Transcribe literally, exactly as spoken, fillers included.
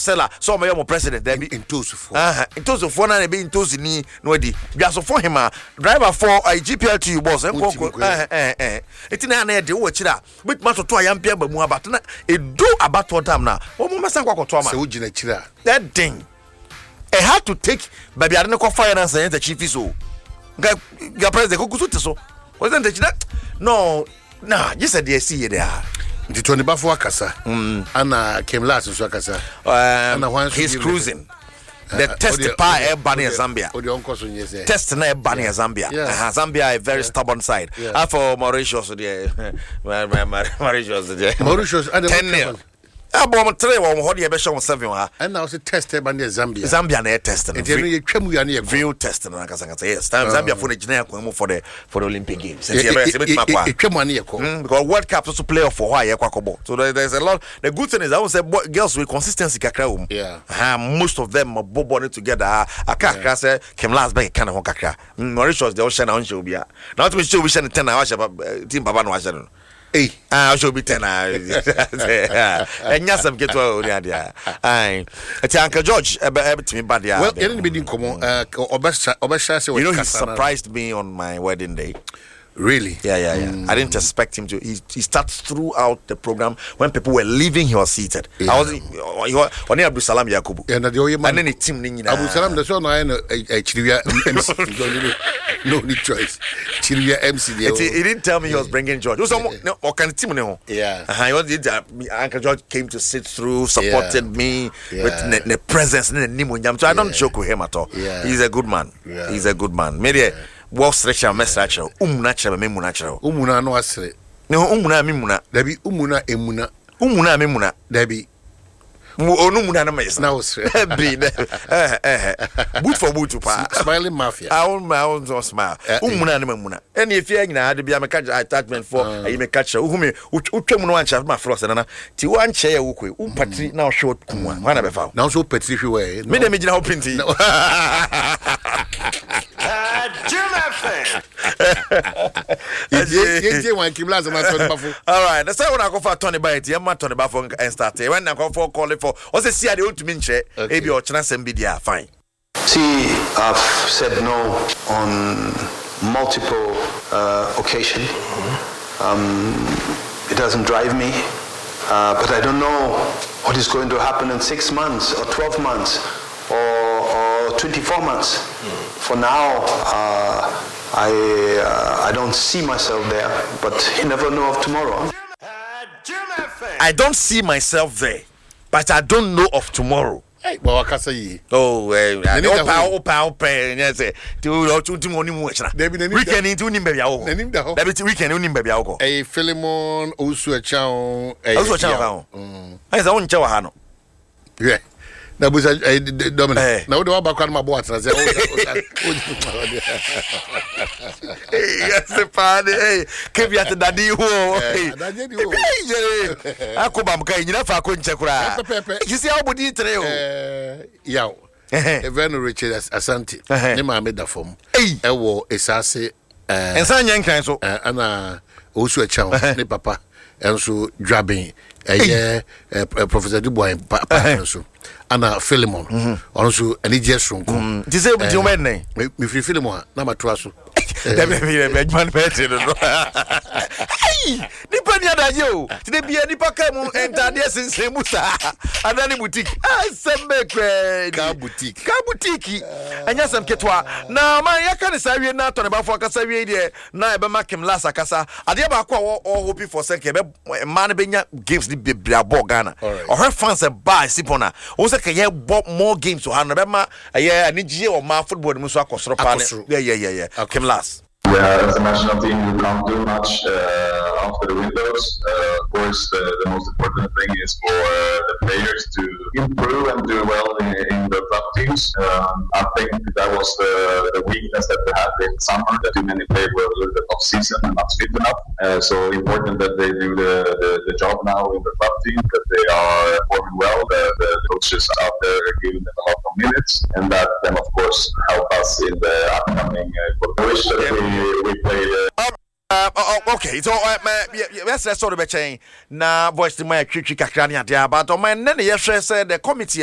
seller so my your president there be into for ah into for na be into ni no di biaso for him a driver for a G P L T boss enko eh eh eh eti na na de wo chira bit ma to to ayampia ba mu abat na edu abato dam na wo mo masa kwa koto ma se wo gina chira that thing I had to take baby I don't know finance and the chief is so ga ga president ko kusuti so wasn't the no nah just said they see there the twenty bafo akasa ana came last so akasa um he's cruising the uh, test pa e bani Zambia test na e bani Zambia uh, Zambia a very yeah. stubborn side yeah. uh, for Mauritius there Mauritius there Mauritius ten nil abom three wo ho de be show seven ha and now say test e bani Zambia Zambia na test na e twam ya na real test na kasa kasa yes time Zambia for the Nigeria ko for the for the Olympic games e twam na ko because World Cup so play off for why e kwakobo so there, there's a lot the good thing is I would say boy, girls with consistency kakra um yeah uh, most of them are bobo together akakra say Kim last back kind of kakra Mauritius they all share na on show bia now to show we share ten na wa team baba no wa share no eh ah show be ten ah enya sam keto ori adia ai ati Uncle George e be timi bad ya well you didn't be din komo obesha obesha say you know he surprised me on my wedding day. Really? Yeah, yeah, yeah. Mm. I didn't expect him to. He, he starts throughout the program. When people were leaving, he was seated. Yeah. I was. He was on Abu Salam Yakubu. Yeah, and then the team. Abu Salam. That's one I know. Chirivia M C. No need choice. Chirivia M C. He didn't tell me he was bringing George. It was no. Or can team no? Yeah. Uh, he was. Uncle George came to sit through, supported yeah. me yeah. with the, the presence and the nimunyam. So I don't yeah. joke with him at all. Yeah. He's a good man. Yeah. He's a good man. Maybe. Yeah. Wo stretch am stretch umuna chere me muna chere umuna no asre no umuna me muna dabi umuna emuna umuna me muna dabi mu onumuna na mesa na osre be eh eh boot for boot pa smiling mafia I want my own so smile umuna na muna ene efia nyina ade bia me catch attachment for ayi me catch uhumi utwam no ancha ma frost na ti wan che ya wokwe umpatri na short kunwa wana be fa na so patri hwe we me dem gina ho pinti all right, that's why when I go for Tony Bite, I'm not Tony Bafo and start. When I go for calling for, also see the ultimate check, maybe your chance and be there, fine. See, I've said no on multiple uh, occasions. Um, it doesn't drive me, uh, but I don't know what is going to happen in six months or twelve months or, or twenty-four months. For now, uh, I uh, I don't see myself there, but you never know of tomorrow. I don't see myself there, but I don't know of tomorrow. Hey, well, I can't say. Oh, well, I know power, power, power. Yes, to to to money much. Weekend into Nimbe Yao. That is weekend in Nimbe Yao. A Philemon, also a chow, also a chow. I said, on Chawahano. Yeah. Na buza Dominic. Na udo ba kwa ma bo atras. Yes, the party. Hey, kebi at daddy ho. Daddy ho. Akoba mka nyina fa ko nche kura. You see how body tre o. Eh, yaw. Even Richard Asante. Ne ma me da fom. E wo esase eh ensa nyen kan so. Ana osu a chaw ne papa enso dwaben eye Professor Dubois papa so. Ana Philemon also any just ronko this is the woman name me free Philemon na matwa so that be be man better no hey nipa ni adaje o ti be nipa ka mu enter there since musa adani boutique ah sembe kre ka boutique ka boutique anya sam ketwa na man ya kan sa wie na to ne ba fo akasa wie de na e be makim last akasa ade ba ko o hope for second be man be nya games di bebra ball Ghana or her fans e buy sipona o se ke more games to handle bema yeah ani gie o ma football mu so akosoro pa yeah yeah yeah yeah Kim last. Yeah, as a national team, we can't do much uh, after the windows. Uh, of course, uh, the most important thing is for uh, the players to improve and do well in, in the club teams. Um, I think that was the, the weakness that we had in summer, that too many players were a little bit off season and not fit enough. Uh, so important that they do the, the, the job now in the club team, that they are performing well, the, the coaches out there are giving them a lot of minutes, and that then, of course, help us in the upcoming uh, wish that we we played uh, uh, uh, okay, so uh, let's let's sort of be saying now voice to my tricky kakra ni ade about o man na ye share say the committee